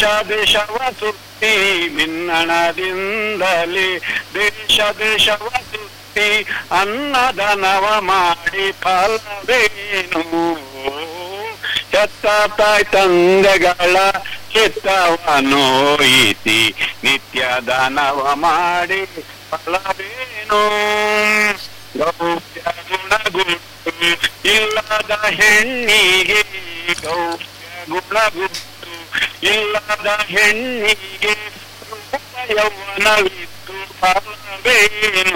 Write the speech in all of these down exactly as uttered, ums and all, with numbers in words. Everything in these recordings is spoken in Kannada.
ದೇಶ ದೇಶವ ಸುತ್ತಿ ಮಿನ್ನಣದಿಂದಲೇ ದೇಶ ದೇಶವ ಸುತ್ತಿ ಅನ್ನದಾನವ ಮಾಡಿ ಫಲವೇನು ಹೆತ್ತ ತಾಯಿ ತಂದೆಗಳ ಚಿತ್ತವನೋಯಿಸಿ ನಿತ್ಯ ದಾನವ ಮಾಡಿ ಫಲವೇನು ಗೌಪ್ಯ ಗುಣಗುಟ್ಟು ಇಲ್ಲದ ಹೆಣ್ಣಿಗೆ ಗೌಪ್ಯ ಗುಣಗುಟ್ಟು ಇಲ್ಲದ ಹೆಣ್ಣಿಗೆ ರೂಪ ಯೌವನವಿತ್ತು ಫಲವೇನು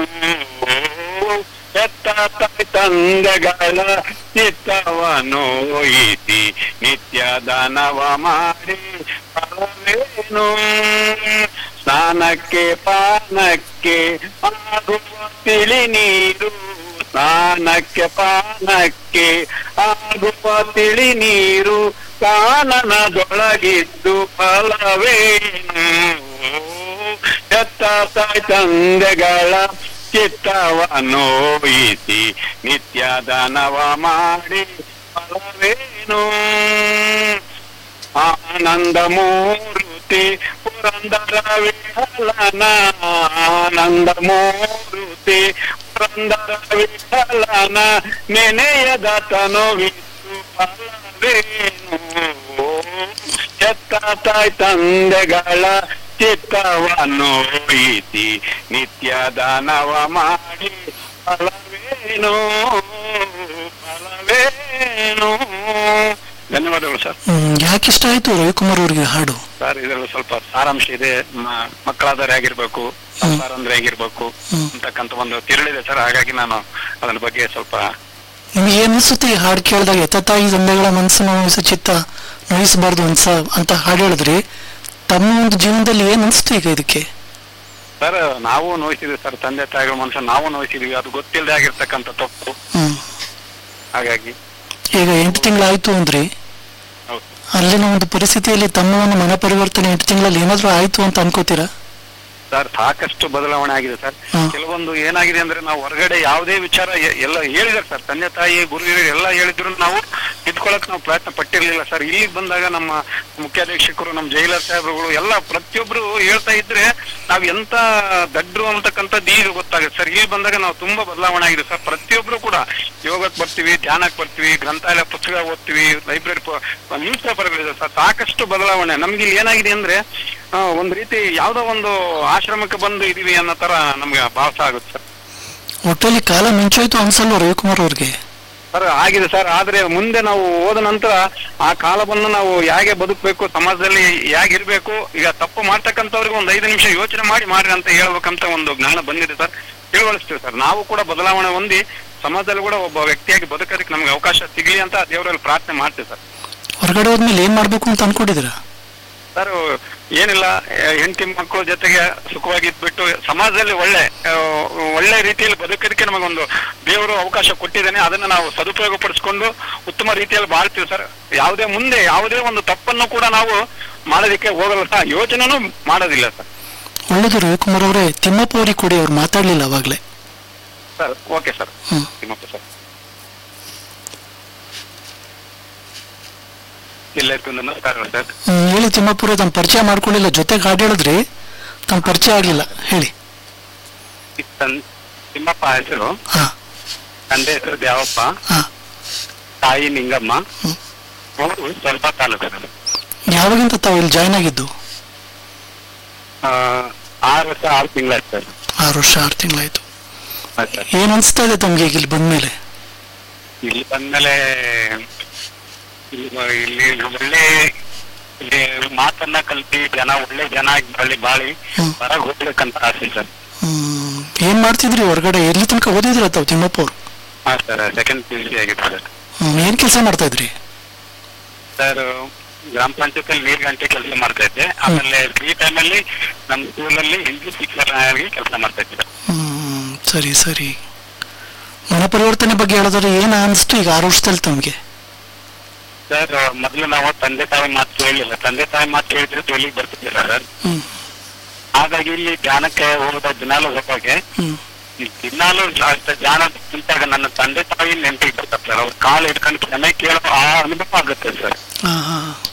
ಹೆತ್ತ ತಾಯಿ ತಂದೆಗಳ ಚಿತ್ತವನೋಯಿಸಿ ನಿತ್ಯ ದಾನವ ಮಾಡಿ ಫಲವೇನು ಸ್ನಾನಕ್ಕೆ ಪಾನಕ್ಕೆ ಆಗುವ ತಿಳಿ ನೀರು ಸ್ನಾನಕ್ಕೆ ಪಾನಕ್ಕೆ ಆಗುವ ತಿಳಿ ನೀರು ಕಾನನದೊಳಗಿದ್ದು ಫಲವೇನು ಹೆತ್ತ ತಾಯಿ ತಂದೆಗಳ ಚಿತ್ತವನೋಯಿಸಿ ನಿತ್ಯ ದಾನವ ಮಾಡಿ ಫಲವೇನು ಆನಂದ ಮೂರುತಿ ಪುರಂದರ ವಿಠಲನ ಆನಂದ ಮೂರುತಿ ಪುರಂದರ ವಿಠಲನ ನೆನೆಯದ ತನುವಿತ್ತು ಫಲವೇನು ಹೆತ್ತ ತಾಯಿ ತಂದೆಗಳ ಚಿತ್ತವನೋಯಿಸಿ ನಿತ್ಯ ದಾನವ ಮಾಡಿ ಫಲವೇನು ಫಲವೇನು. ಧನ್ಯವಾದಗಳು ಸರ್. ಯಾಕೆ ಇಷ್ಟ ಆಯ್ತು ರವಿಕುಮಾರ್ ಅವ್ರಿಗೆ ಹಾಡು? ಸರ್ ಇದರಲ್ಲಿ ಸ್ವಲ್ಪ ಸಾರಾಂಶ ಇದೆ. ಮಕ್ಕಳಾದರೆ ಆಗಿರ್ಬೇಕು, ಸಂಸಾರ ಅಂದ್ರೆ ಹೇಗಿರ್ಬೇಕು ಅಂತಕ್ಕಂಥ ಒಂದು ತಿರುಳಿದೆ ಸರ್. ಹಾಗಾಗಿ ನಾನು ಅದರ ಬಗ್ಗೆ ಸ್ವಲ್ಪ. ನಿಮ್ಗೆ ಏನ್ ಅನ್ಸುತ್ತೆ ಈ ಹಾಡು ಕೇಳಿದಾಗ? ಎತ್ತ ತಾಯಿ ತಂದೆಗಳ ಮನಸ್ಸನ್ನು ನೋಯಿಸ ಚಿತ್ತ ನೋಯಿಸಬಾರ್ದು ಅನ್ಸ ಅಂತ ಹಾಡು ಹೇಳಿದ್ರಿ. ತಮ್ಮ ಒಂದು ಜೀವನದಲ್ಲಿ ಏನ್ ಅನ್ಸುತ್ತೆ ಈಗ ಇದಕ್ಕೆ? ಸರ್ ನಾವು ನೋಯಿಸಿದ್ವಿ ಸರ್, ತಂದೆ ತಾಯಿಗಳ ಮನಸ್ಸು ನಾವು ನೋಯಿಸಿದ್ವಿ. ಅದು ಗೊತ್ತಿಲ್ಲದೆ ಆಗಿರ್ತಕ್ಕಂಥ ತಪ್ಪು. ಹಾಗಾಗಿ ಈಗ ಎಂಟು ತಿಂಗಳಾಯ್ತು ಅಂದ್ರಿ, ಅಲ್ಲಿನ ಒಂದು ಪರಿಸ್ಥಿತಿಯಲ್ಲಿ ತಮ್ಮ ಒಂದು ಮನ ಪರಿವರ್ತನೆ ಎಂಟು ತಿಂಗಳಲ್ಲಿ ಏನಾದ್ರು ಆಯ್ತು ಅಂತ ಅನ್ಕೋತೀರಾ? ಸರ್ ಸಾಕಷ್ಟು ಬದಲಾವಣೆ ಆಗಿದೆ ಸರ್. ಕೆಲವೊಂದು ಏನಾಗಿದೆ ಅಂದ್ರೆ ನಾವು ಹೊರಗಡೆ ಯಾವುದೇ ವಿಚಾರ ಎಲ್ಲ ಹೇಳಿದಾರೆ ಸರ್, ತಂದೆ ತಾಯಿ ಗುರು ಹಿರಿಯರು ಎಲ್ಲ ಹೇಳಿದ್ರು ನಾವು ತಿದ್ಕೊಳಕ್ ನಾವು ಪ್ರಯತ್ನ ಪಟ್ಟಿರ್ಲಿಲ್ಲ ಸರ್. ಇಲ್ಲಿಗೆ ಬಂದಾಗ ನಮ್ಮ ಮುಖ್ಯಾಧೀಕ್ಷಕರು, ನಮ್ಮ ಜೈಲರ್ ಸಾಹೇಬ್ರುಗಳು ಎಲ್ಲ ಪ್ರತಿಯೊಬ್ರು ಹೇಳ್ತಾ ಇದ್ರೆ ನಾವ್ ಎಂತ ದಡ್ರು ಅಂತಕ್ಕಂಥದ್ದು ಈಗ ಗೊತ್ತಾಗುತ್ತೆ ಸರ್. ಇಲ್ಲಿ ಬಂದಾಗ ನಾವು ತುಂಬಾ ಬದಲಾವಣೆ ಆಗಿದೆ ಸರ್. ಪ್ರತಿಯೊಬ್ರು ಕೂಡ ಯೋಗಕ್ಕೆ ಬರ್ತೀವಿ, ಧ್ಯಾನಕ್ಕೆ ಬರ್ತೀವಿ, ಗ್ರಂಥಾಲಯ ಪುಸ್ತಕ ಓದ್ತೀವಿ, ಲೈಬ್ರರಿ ನ್ಯೂಸ್ ಪೇಪರ್ಗಳಿದೆ ಸರ್. ಸಾಕಷ್ಟು ಬದಲಾವಣೆ ನಮ್ಗೆ ಇಲ್ಲಿ ಏನಾಗಿದೆ ಅಂದ್ರೆ ಒಂದ್ ರೀತಿ ಯಾವ್ದೋ ಒಂದು ಆಶ್ರಮಕ್ಕೆ ಬಂದು ಇದೀವಿ ಅನ್ನೋ ತರ ನಮ್ಗೆ ಭಾಸ ಆಗುತ್ತೆ ಸರ್. ಒಟ್ಟಲ್ಲಿ ಕಾಲ ಮಿಂಚೋಯ್ತು ಅನ್ಸಲ್ವ ರವಿಕುಮಾರ್ ಅವ್ರಿಗೆ? ಸರ್ ಆಗಿದೆ ಸರ್. ಆದ್ರೆ ಮುಂದೆ ನಾವು ಹೋದ ನಂತರ ಆ ಕಾಲವನ್ನು ನಾವು ಹೇಗೆ ಬದುಕಬೇಕು, ಸಮಾಜದಲ್ಲಿ ಹೇಗಿರ್ಬೇಕು, ಈಗ ತಪ್ಪು ಮಾಡ್ತಕ್ಕಂಥವ್ರಿಗೆ ಒಂದ್ ಐದು ನಿಮಿಷ ಯೋಚನೆ ಮಾಡಿ ಮಾಡ್ರಿ ಅಂತ ಹೇಳ್ಬೇಕಂತ ಒಂದು ಜ್ಞಾನ ಬಂದಿದೆ ಸರ್. ತಿಳುವಳಿಸ್ತೀವಿ ಸರ್. ನಾವು ಕೂಡ ಬದಲಾವಣೆ ಹೊಂದಿ ಸಮಾಜದಲ್ಲಿ ಕೂಡ ಒಬ್ಬ ವ್ಯಕ್ತಿಯಾಗಿ ಬದುಕೋದಕ್ಕೆ ನಮ್ಗೆ ಅವಕಾಶ ಸಿಗ್ಲಿ ಅಂತ ದೇವರಲ್ಲಿ ಪ್ರಾರ್ಥನೆ ಮಾಡ್ತೀವಿ ಸರ್. ಹೊರಗಡೆ ಹೋದ್ಮೇಲೆ ಏನ್ ಮಾಡ್ಬೇಕು ಅಂತ ಅನ್ಕೊಂಡಿದ್ದೀರಾ? ಸರ್ ಏನಿಲ್ಲ, ಹೆಂಡತಿ ಮಕ್ಕಳ ಜೊತೆಗೆ ಸುಖವಾಗಿ ಇದ್ಬಿಟ್ಟು ಸಮಾಜದಲ್ಲಿ ಒಳ್ಳೆ ಒಳ್ಳೆ ರೀತಿಯಲ್ಲಿ ಬದುಕೋದಕ್ಕೆ ನಮಗೊಂದು ದೇವರು ಅವಕಾಶ ಕೊಟ್ಟಿದ್ದಾನೆ. ಅದನ್ನ ನಾವು ಸದುಪಯೋಗ ಪಡಿಸ್ಕೊಂಡು ಉತ್ತಮ ರೀತಿಯಲ್ಲಿ ಬಾಳ್ತೀವಿ ಸರ್. ಯಾವುದೇ ಮುಂದೆ ಯಾವುದೇ ಒಂದು ತಪ್ಪನ್ನು ಕೂಡ ನಾವು ಮಾಡೋದಕ್ಕೆ ಹೋಗಲ್ಲ ಸರ್, ಯೋಚನೆನೂ ಮಾಡೋದಿಲ್ಲ ಸರ್. ಒಳ್ಳೇದು ರವಿಕುಮಾರ್ ಅವರೇ. ತಿಮ್ಮಪ್ಪ ಅವ್ರಿಗೆ ಕೊಡಿ, ಅವ್ರು ಮಾತಾಡ್ಲಿಲ್ಲ ಅವಾಗ್ಲೇ. Sir okay sir. Thimmappa sir ಎಲ್ಲರಿಗೂ ನಮಸ್ಕಾರ ಸರ್. ಹೇಳಿ ತಿಮ್ಮಪುರ, ತಮ್ಮ ಪರಿಚಯ ಮಾಡ್ಕೊಳ್ಳಿಲ್ಲ, ಜೊತೆಗೆ ಹಾಡು ಹೇಳಿದ್ರಿ, ತಮ್ಮ ಪರಿಚಯ ಆಗ್ಲಿಲ್ಲ, ಹೇಳಿ. ತಿಮ್ಮಪ್ಪ ಹೆಸರು, ತಂದೆ ಹೆಸರು ದೇವಪ್ಪ, ತಾಯಿ ನಿಂಗಮ್ಮ, ಸ್ವಲ್ಪ ತಾಲೂಕು. ಯಾವಾಗಿಂತ ತಾವು ಇಲ್ಲಿ ಜಾಯ್ನ್ ಆಗಿದ್ದು? ಆರು ವರ್ಷ ಆರು ತಿಂಗಳಾಯ್ತು ಸರ್. ಆರು ವರ್ಷ ಆರು ತಿಂಗಳಾಯ್ತು. ಏನ್ ಅನ್ಸ್ತಾ ಇದೆ ತಮ್ಗೆ ಈಗ ಇಲ್ಲಿ ಬಂದ್ಮೇಲೆ? ಇಲ್ಲಿ ಬಂದ್ಮೇಲೆ ಇಲ್ಲಿ ಒಳ್ಳೆ ಇಲ್ಲಿ ಮಾತನ್ನ ಕಲ್ತಿ ಜನ ಒಳ್ಳೆ ಜನ ಆಗಿ ಬಾಳಿ ಬಾಳಿ ಹೊರಗೆ ಹೋಗ್ಬೇಕಂತ ಆಸೆ ಸರ್. ಹ್ಮ್ ಏನ್ ಮಾಡ್ತಿದ್ರಿ ಹೊರಗಡೆ? ಎಲ್ಲಿ ತನಕ ಓದಿದ್ರ ತಾವು ತಿಮ್ಮಪ್ಪ ಅವ್ರು? ಹಾ sir, second P U C ಆಗಿದೆ ಸರ್. ಹ್ಮ್ ಏನ್ ಕೆಲಸ ಮಾಡ್ತಾ ಇದ್ರಿ ಸರ್? ಗ್ರಾಮ ಪಂಚಾಯತ್ ನೀರ್ ಗಂಟೆ ಕೆಲಸ ಮಾಡ್ತಾ ಇದ್ದೆ. ಆಮೇಲೆ ಫ್ರೀ ಟೈಮ್ ಅಲ್ಲಿ ನಮ್ಮ ಸ್ಕೂಲ್ ಅಲ್ಲಿ ಹಿಂದಿ ಶಿಕ್ಷಕ ಆಗಿ ಕೆಲಸ ಮಾಡ್ತಾ ಇದ್ದೆ. ಹ್ಮ್ ಸರಿ ಸರಿ. ಮನ ಪರಿವರ್ತನೆ ಬಗ್ಗೆ ಹೇಳಿದ್ರೆ ಏನ್ ಅನಿಸ್ತು ಈಗ ಆರು ವರ್ಷದಲ್ಲಿ ತಮ್ಗೆ? ಸರ್ ಮೊದ್ಲು ನಾವು ತಂದೆ ತಾಯಿ ಮಾತು ಕೇಳಲಿಲ್ಲ. ತಂದೆ ತಾಯಿ ಮಾತು ಕೇಳಿದ್ರೆ ಜೈಲಿಗೆ ಬರ್ತಿದ್ದಿಲ್ಲ ಸರ್. ಹಾಗಾಗಿ ಇಲ್ಲಿ ಧ್ಯಾನಕ್ಕೆ ಹೋಗೋದ ದಿನಾಲು ಹೋಗೋಕೆ ದಿನಾಲು ಧ್ಯಾನ ನಿಂತಾಗ ನನ್ನ ತಂದೆ ತಾಯಿ ನೆನಪಿಗೆ ಬರ್ತಾರೆ ಸರ್. ಅವ್ರ ಕಾಲು ಹಿಡ್ಕೊಂಡು ಕ್ಷಮೆ ಕೇಳೋ ಆ ಅನುಭವ ಆಗುತ್ತೆ ಸರ್.